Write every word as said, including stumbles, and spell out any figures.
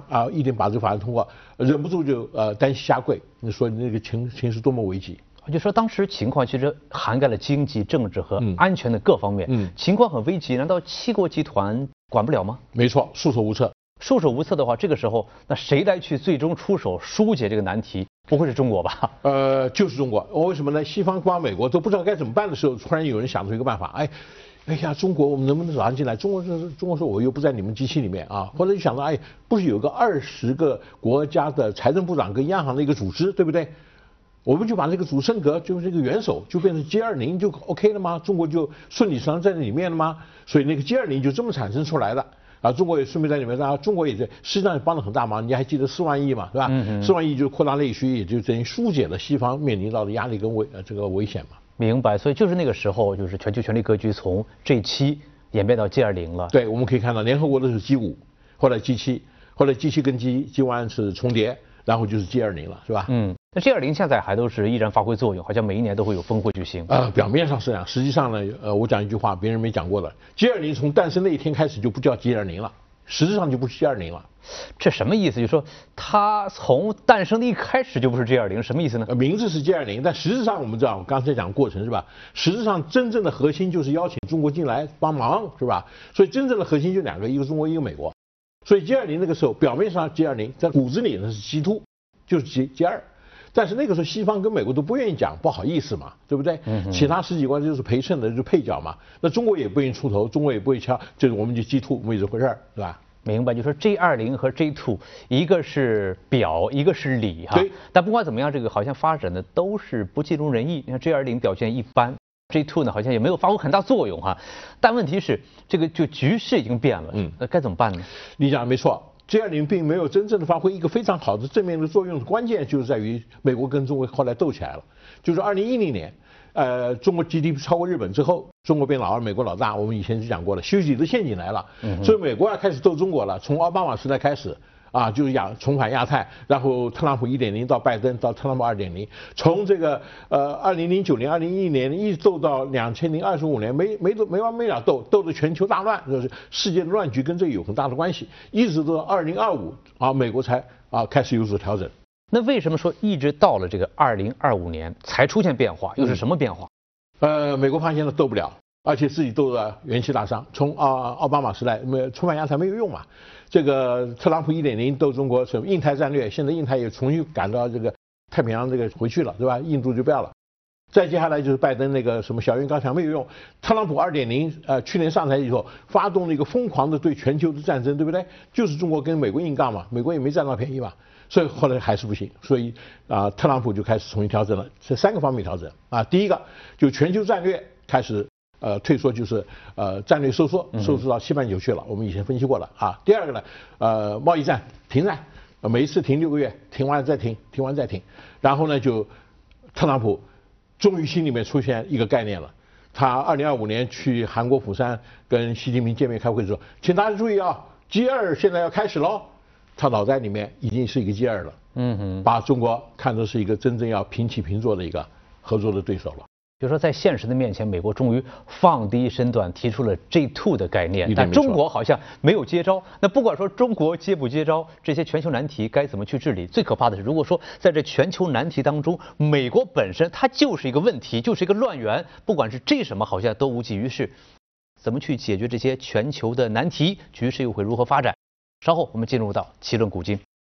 啊一定把这个法案通过，忍不住就呃单膝下跪，你说那个情情势多么危急。 就说当时情况其实涵盖了经济、政治和安全的各方面，嗯，情况很危急，难道七国集团管不了吗？ 没错，束手无策。 束手无策的话，这个时候那谁来去最终出手疏解这个难题？不会是中国吧？ 呃，就是中国。为什么呢？西方包括美国都不知道该怎么办的时候，突然有人想出一个办法，哎。哎呀，中国我们能不能找他进来？中国是中国说我又不在你们机器里面啊，或者就想到哎，不是有个二十个国家的财政部长跟央行的一个组织，对不对？我们就把这个主升格，就是这个元首就变成 G 二零就 OK 了吗？中国就顺理成章在那里面了吗？所以那个 G 二零就这么产生出来的啊。中国也顺便在里面，啊，中国也在实际上也帮了很大忙。你还记得四万亿嘛，是吧？嗯，四万亿就扩大内需，也就等于疏解了西方面临到的压力跟危呃这个危险嘛。 明白，所以就是那个时候，就是全球权力格局从 G 七演变到 G 二零了。 对，我们可以看到联合国的是 G 五，后来 G 七，后来 G 七跟 G G 一是重叠，然后就是 G 二零了，是吧？ 嗯，那 G 二零现在还都是依然发挥作用，好像每一年都会有峰会举行。 呃，表面上是这样，实际上呢，呃，我讲一句话，别人没讲过的 ，G 二零从诞生那一天开始就不叫 G 二零了，实质上就不是 G 二零了。 这什么意思？就是说它从诞生的一开始就不是 G 二零，什么意思呢？ 呃，名字是 G 二零，但实质上我们知道，我刚才讲过程是吧？实质上真正的核心就是邀请中国进来帮忙，是吧？所以真正的核心就两个，一个中国，一个美国。所以 G 二零那个时候表面上 G 二零，在骨子里呢是 G 二，就是 G G 二。但是那个时候西方跟美国都不愿意讲，不好意思嘛，对不对？嗯。其他十几国就是陪衬的，就是配角嘛。那中国也不愿意出头，中国也不会敲，这个我们就 G 二没这回事儿，是吧？ 明白，就说 G 二零和 G 二，一个是表，一个是里哈。 对。 但不管怎么样，这个好像发展的都是不尽如人意。你看 G 二零表现一般 ，G 二呢好像也没有发挥很大作用哈。但问题是，这个就局势已经变了，嗯，那该怎么办呢？ 你讲的没错。G 二零并没有真正的发挥一个非常好的正面的作用，关键就是在于美国跟中国后来斗起来了。就是二零一零年，呃，中国 G D P 超过日本之后，中国变老二，美国老大。我们以前就讲过了，修己的陷阱来了，所以美国要开始斗中国了。从奥巴马时代开始。啊，就是亚重返亚太，然后特朗普一点零到拜登到特朗普二点零，从这个呃二零零九年、二零一零年一直斗到两千零二十五年，没没没完没了斗，斗得全球大乱，就是世界的乱局跟这有很大的关系，一直到二零二五啊，美国才啊开始有所调整。 那为什么说一直到了这个二零二五年才出现变化？又是什么变化？ 嗯、呃，美国发现了斗不了。而且自己斗得元气大伤，从啊奥巴马时代没重返亚太没有用嘛，这个特朗普一点零斗中国，什么印太战略，现在印太也重新赶到这个太平洋这个回去了，对吧？印度就不要了。再接下来就是拜登那个什么小院高墙没有用，特朗普二点零呃去年上台以后发动了一个疯狂的对全球的战争，对不对？就是中国跟美国硬杠嘛，美国也没占到便宜嘛，所以后来还是不行，所以啊、呃、特朗普就开始重新调整了，这三个方面调整啊，第一个就全球战略开始。呃，退缩就是呃战略收缩，收缩到西半球去了。我们以前分析过了啊。第二个呢，呃，贸易战停战，每一次停六个月，停完再停，停完再停。然后呢，就特朗普终于心里面出现一个概念了。他二零二五年去韩国釜山跟习近平见面开会的时候，请大家注意啊 ，G 二现在要开始喽。他脑袋里面已经是一个 G 二了，嗯哼，把中国看作是一个真正要平起平坐的一个合作的对手了。 就说在现实的面前，美国终于放低身段，提出了 G 二 的概念，但中国好像没有接招。那不管说中国接不接招，这些全球难题该怎么去治理？最可怕的是，如果说在这全球难题当中，美国本身它就是一个问题，就是一个乱源，不管是 G 什么，好像都无济于事。怎么去解决这些全球的难题？局势又会如何发展？稍后我们进入到奇论古今。